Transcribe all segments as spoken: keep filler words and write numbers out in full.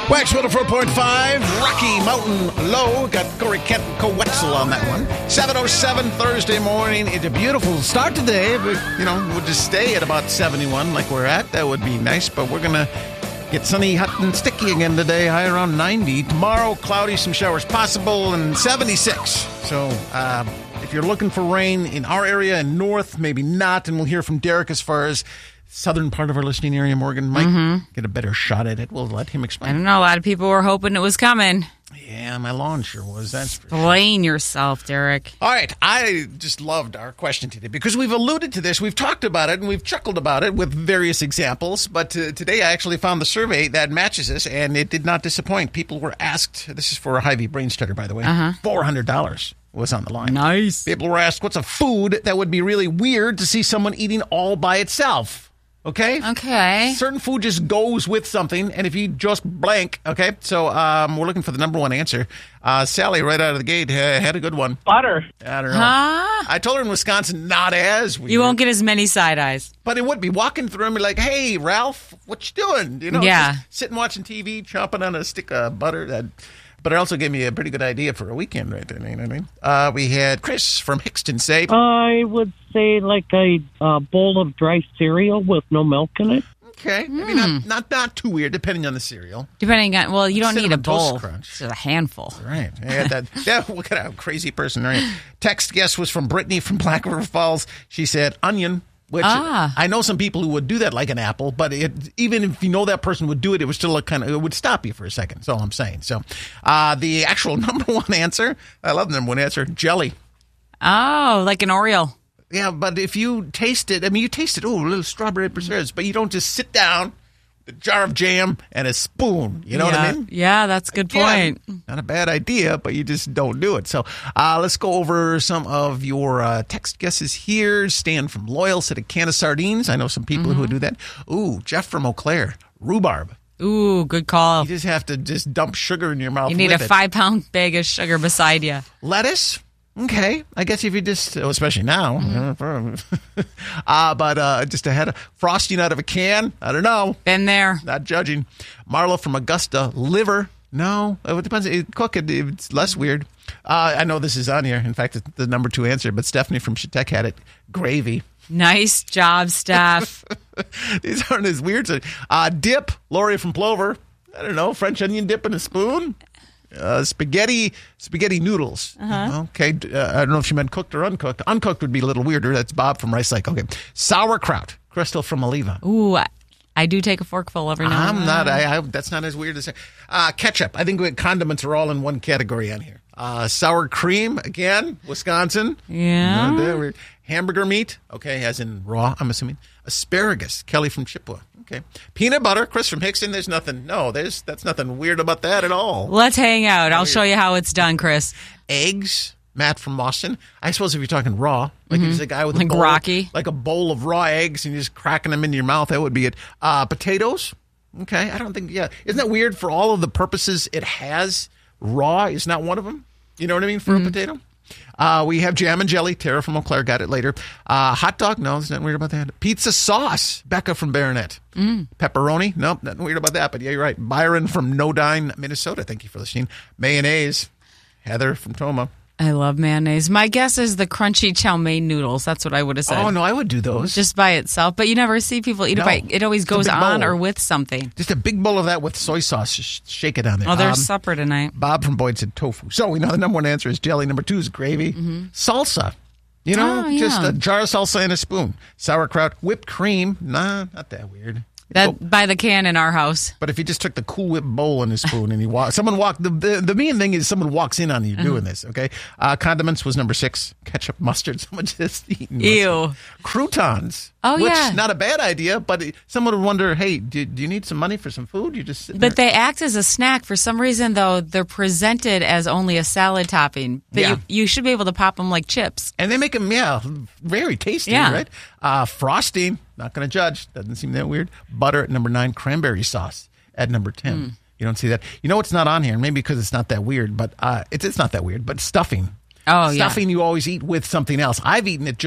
Wax one oh four point five, Rocky Mountain Low. Got Corey Kent and Co Wetzel on that one. seven oh seven Thursday morning. It's a beautiful start today, but, you know, we'll just stay at about seventy-one like we're at. That would be nice, but we're going to get sunny, hot, and sticky again today. High around ninety. Tomorrow, cloudy, some showers possible, and seventy-six. So, uh, if you're looking for rain in our area and north, maybe not, and we'll hear from Derek as far as southern part of our listening area. Morgan might mm-hmm. get a better shot at it. We'll let him explain. I don't know. A lot of people were hoping it was coming. Yeah, my lawn sure was. That's for sure. Explain yourself, Derek. All right. I just loved our question today because we've alluded to this. We've talked about it and we've chuckled about it with various examples. But uh, today I actually found the survey that matches this, and it did not disappoint. People were asked, this is for a Hy-Vee brain stutter, by the way, uh-huh. four hundred dollars was on the line. Nice. People were asked, what's a food that would be really weird to see someone eating all by itself? Okay? Okay. Certain food just goes with something, and if you just blank, okay? So um, we're looking for the number one answer. Uh, Sally, right out of the gate, uh, had a good one. Butter. I don't know. Huh? I told her in Wisconsin, not as weird. You won't get as many side eyes. But it would be walking through and be like, hey, Ralph, what you doing? You know, yeah. just sitting watching T V, chomping on a stick of butter. That, but it also gave me a pretty good idea for a weekend right there. You know what I mean? Uh, we had Chris from Hickston say, I would say like a uh, bowl of dry cereal with no milk in it. okay, maybe not, not not too weird, depending on the cereal. Depending on, well, you don't need a Cinnamon Toast bowl. Crunch. It's just a handful. Right. Yeah, that, yeah, what kind of crazy person are you? Text guest was from Brittany from Black River Falls. She said onion, which Ah. I know some people who would do that like an apple, but it, even if you know that person would do it, it would still look kind of, it would stop you for a second. That's all I'm saying. So uh, the actual number one answer, I love the number one answer, jelly. Oh, like an Oreo. Yeah, but if you taste it, I mean, you taste it, oh, a little strawberry preserves, but you don't just sit down with a jar of jam and a spoon. You know yeah. what I mean? Yeah, that's a good Again, point. not a bad idea, but you just don't do it. So uh, let's go over some of your uh, text guesses here. Stan from Loyal said a can of sardines. I know some people mm-hmm. who would do that. Ooh, Jeff from Eau Claire, rhubarb. Ooh, good call. You just have to just dump sugar in your mouth. You need with a it. five-pound bag of sugar beside you. Lettuce. Okay, I guess if you just, especially now, Mm-hmm. uh, but uh, just ahead of frosting out of a can, I don't know. Been there. Not judging. Marla from Augusta, liver. No, it depends. It, cook it, it's less weird. Uh, I know this is on here. In fact, it's the number two answer, but Stephanie from Chautauqua had it. Gravy. Nice job, Steph. These aren't as weird. Uh, dip. Lori from Plover. I don't know. French onion dip in a spoon. Uh, spaghetti, spaghetti noodles. Uh-huh. Okay, uh, I don't know if she meant cooked or uncooked. Uncooked would be a little weirder. That's Bob from Rice Lake. Okay, sauerkraut. Crystal from Oliva. Ooh, I, I do take a forkful every now and then. I'm not. I, I, that's not as weird as uh, ketchup. I think condiments are all in one category on here. Uh, sour cream again, Wisconsin. Yeah. No, hamburger meat. Okay, as in raw. I'm assuming asparagus. Kelly from Chippewa. Okay, peanut butter. Chris from Hickston. There's nothing. No, there's that's nothing weird about that at all. Let's hang out. I'll show you how it's done, Chris. Eggs. Matt from Boston. I suppose if you're talking raw, like mm-hmm. if it's a guy with like a bowl, Rocky, like a bowl of raw eggs, and you're just cracking them into your mouth, that would be it. Uh, potatoes. Okay, I don't think. Yeah, isn't that weird? For all of the purposes it has, raw is not one of them. You know what I mean for mm-hmm. a potato. Uh, we have jam and jelly. Tara from Eau Claire got it later. Uh, hot dog. No, there's nothing weird about that. Pizza sauce. Becca from Baronet. Mm. Pepperoni. Nope, nothing weird about that. But yeah, you're right. Byron from Nodine, Minnesota. Thank you for listening. Mayonnaise. Heather from Toma. I love mayonnaise. My guess is the crunchy chow mein noodles. That's what I would have said. Oh, no, I would do those. Just by itself. But you never see people eat no. it by it. always Just goes on bowl. or with something. Just a big bowl of that with soy sauce. Just shake it on there. Oh, there's um, supper tonight. Bob from Boyd said tofu. So we know the number one answer is jelly. Number two is gravy. Mm-hmm. Salsa. You know, oh, yeah. just a jar of salsa and a spoon. Sauerkraut. Whipped cream. Nah, not that weird. That oh. by the can in our house. But if you just took the Cool Whip bowl and a spoon and you walk, someone walked. The, the the main thing is someone walks in on you mm-hmm. doing this. Okay, uh, condiments was number six. Ketchup, mustard. Someone just eating. Ew. Mustard. Croutons. Oh which, yeah, not a bad idea. But someone would wonder, hey, do, do you need some money for some food? You just. But there. They act as a snack for some reason. Though they're presented as only a salad topping. But yeah. you, you should be able to pop them like chips. And they make them, yeah, very tasty. Yeah. Right. Uh, frosting. Not going to judge. Doesn't seem that weird. Butter at number nine. Cranberry sauce at number ten. Mm. You don't see that. You know what's not on here? Maybe because it's not that weird, but uh, it's it's not that weird. But stuffing. Oh, stuffing yeah. you always eat with something else. I've eaten it just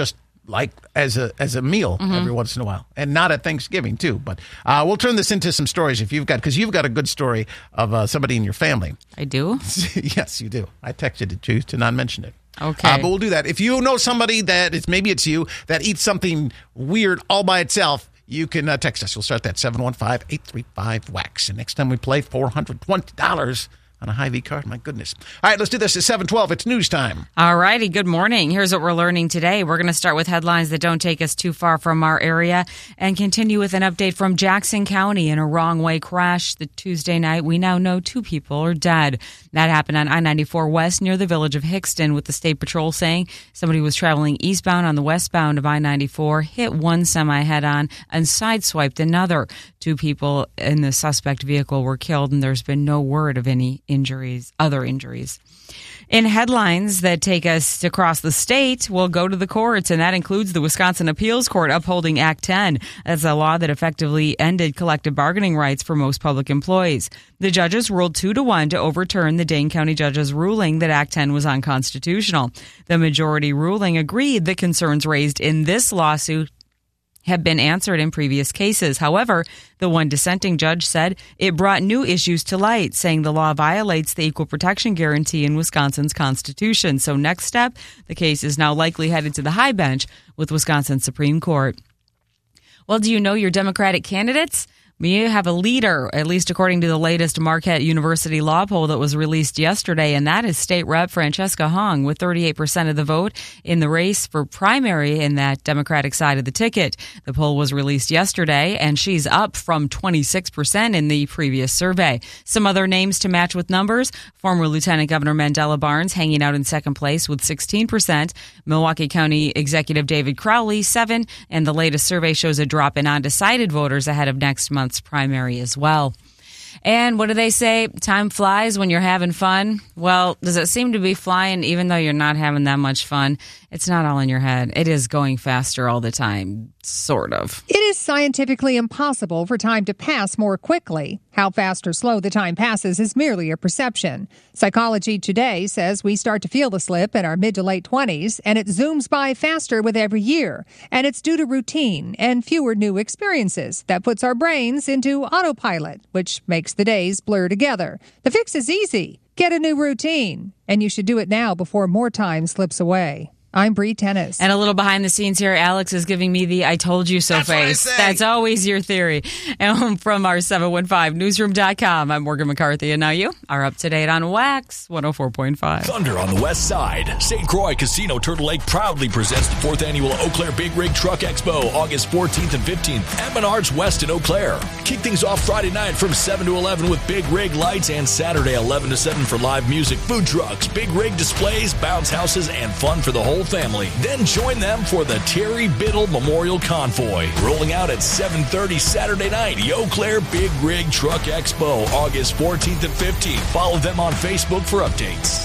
like as a as a meal mm-hmm. every once in a while, and not at Thanksgiving too. But uh, we'll turn this into some stories if you've got, because you've got a good story of uh, somebody in your family. I do. Yes, you do. I texted it to you to not mention it. Okay, uh, but we'll do that. If you know somebody that it's maybe it's you that eats something weird all by itself, you can uh, text us. We'll start that seven one five, eight three five, W A X. And next time we play, four hundred twenty dollars on a Hy-Vee card. My goodness. All right, let's do this at seven twelve. It's news time. All righty. Good morning. Here's what we're learning today. We're going to start with headlines that don't take us too far from our area and continue with an update from Jackson County in a wrong-way crash the Tuesday night. We now know two people are dead. That happened on I ninety-four West near the village of Hickston, with the State Patrol saying somebody was traveling eastbound on the westbound of I ninety-four, hit one semi head-on, and sideswiped another. Two people in the suspect vehicle were killed, and there's been no word of any injuries, other injuries. In headlines that take us across the state, we'll go to the courts, and that includes the Wisconsin Appeals Court upholding Act ten. That's a law that effectively ended collective bargaining rights for most public employees. The judges ruled two to one to overturn the Dane County judge's ruling that Act ten was unconstitutional. The majority ruling agreed that concerns raised in this lawsuit have been answered in previous cases. However, the one dissenting judge said it brought new issues to light, saying the law violates the equal protection guarantee in Wisconsin's Constitution. So next step, the case is now likely headed to the high bench with Wisconsin Supreme Court. Well, do you know your Democratic candidates? We have a leader, at least according to the latest Marquette University law poll that was released yesterday, and that is State Rep Francesca Hong with thirty-eight percent of the vote in the race for primary in that Democratic side of the ticket. The poll was released yesterday, and she's up from twenty-six percent in the previous survey. Some other names to match with numbers: former Lieutenant Governor Mandela Barnes hanging out in second place with sixteen percent, Milwaukee County Executive David Crowley, seven, and the latest survey shows a drop in undecided voters ahead of next month's primary as well. And what do they say? Time flies when you're having fun. Well, does it seem to be flying even though you're not having that much fun? It's not all in your head. It is going faster all the time, sort of. It is scientifically impossible for time to pass more quickly. How fast or slow the time passes is merely a perception. Psychology Today says we start to feel the slip in our mid to late twenties, and it zooms by faster with every year. And it's due to routine and fewer new experiences that puts our brains into autopilot, which makes the days blur together. The fix is easy. Get a new routine, and you should do it now before more time slips away. I'm Bree Tennis. And a little behind the scenes here, Alex is giving me the I told you so That's face. What I say. That's always your theory. And from our seven one five newsroom dot com, I'm Morgan McCarthy. And now you are up to date on W A X one oh four point five. Thunder on the west side. Saint Croix Casino Turtle Lake proudly presents the fourth annual Eau Claire Big Rig Truck Expo, August fourteenth and fifteenth at Menards West in Eau Claire. Kick things off Friday night from seven to eleven with Big Rig lights, and Saturday eleven to seven for live music, food trucks, Big Rig displays, bounce houses, and fun for the whole family. Then join them for the Terry Biddle Memorial Convoy, rolling out at seven thirty Saturday night. The Eau Claire Big Rig Truck Expo, August fourteenth and fifteenth. Follow them on Facebook for updates.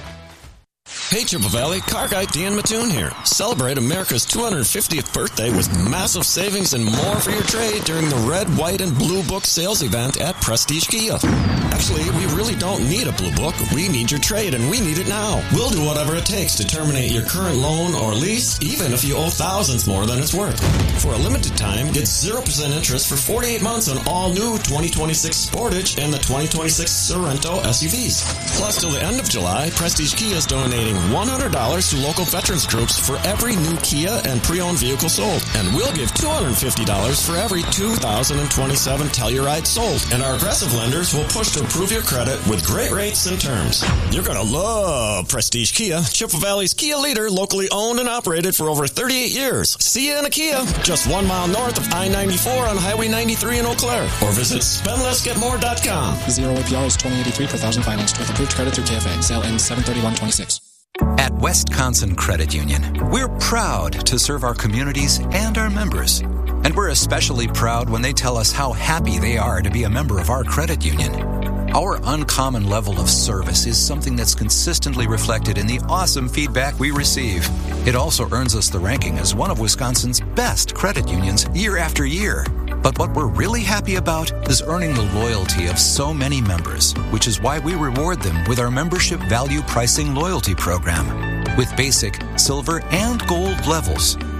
Hey, Triple Valley, Car Guy Dan Mattoon here. Celebrate America's two hundred fiftieth birthday with massive savings and more for your trade during the Red, White, and Blue Book sales event at Prestige Kia. Actually, we really don't need a Blue Book. We need your trade, and we need it now. We'll do whatever it takes to terminate your current loan or lease, even if you owe thousands more than it's worth. For a limited time, get zero percent interest for forty-eight months on all new twenty twenty-six Sportage and the twenty twenty-six Sorento S U Vs. Plus, till the end of July, Prestige Kia is donating one hundred dollars to local veterans groups for every new Kia and pre-owned vehicle sold. And we'll give two hundred fifty dollars for every two thousand twenty-seven Telluride sold. And our aggressive lenders will push to improve your credit with great rates and terms. You're going to love Prestige Kia, Chippewa Valley's Kia leader, locally owned and operated for over thirty-eight years. See you in a Kia, just one mile north of I ninety-four on Highway ninety-three in Eau Claire. Or visit spend less get more dot com. Zero A P R is twenty eighty-three per thousand financed with approved credit through K F A. Sale ends seven thirty-one twenty-six. At Wisconsin Credit Union, we're proud to serve our communities and our members. And we're especially proud when they tell us how happy they are to be a member of our credit union. Our uncommon level of service is something that's consistently reflected in the awesome feedback we receive. It also earns us the ranking as one of Wisconsin's best credit unions year after year. But what we're really happy about is earning the loyalty of so many members, which is why we reward them with our membership value pricing loyalty program. With basic, silver, and gold levels,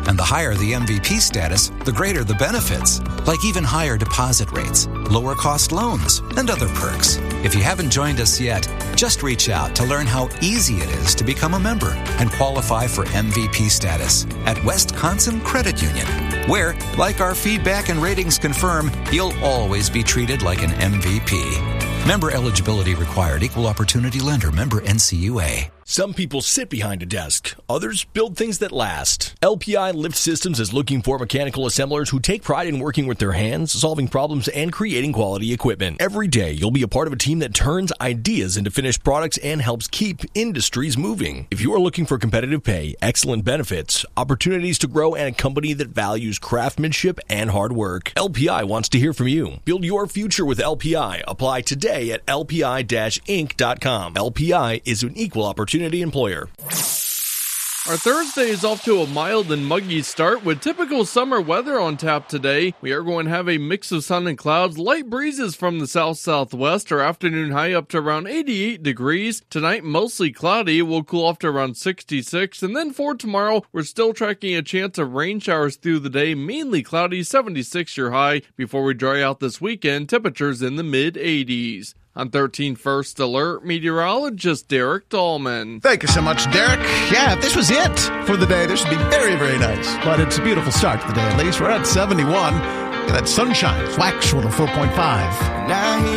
And the higher the M V P status, the greater the benefits, like even higher deposit rates, lower cost loans, and other perks. If you haven't joined us yet, just reach out to learn how easy it is to become a member and qualify for M V P status at Wisconsin Credit Union, where, like our feedback and ratings confirm, you'll always be treated like an M V P. Member eligibility required. Equal opportunity lender. Member N C U A. Some people sit behind a desk. Others build things that last. L P I Lift Systems is looking for mechanical assemblers who take pride in working with their hands, solving problems, and creating quality equipment. Every day, you'll be a part of a team that turns ideas into finished products and helps keep industries moving. If you are looking for competitive pay, excellent benefits, opportunities to grow, and a company that values craftsmanship and hard work, L P I wants to hear from you. Build your future with L P I. Apply today at L P I inc dot com. L P I is an equal opportunity employer. Our Thursday is off to a mild and muggy start with typical summer weather on tap today. We are going to have a mix of sun and clouds, light breezes from the south-southwest. Our afternoon high up to around eighty-eight degrees. Tonight, mostly cloudy. We'll cool off to around sixty-six. And then for tomorrow, we're still tracking a chance of rain showers through the day, mainly cloudy, seventy-six your high. Before we dry out this weekend, temperatures in the mid-eighties. On thirteen First Alert, meteorologist Derek Dahlman. Thank you so much, Derek. Yeah, if this was it for the day, this would be very, very nice. But it's a beautiful start to the day, at least. We're at seventy-one. Look at that sunshine. Wax one oh four point five. Now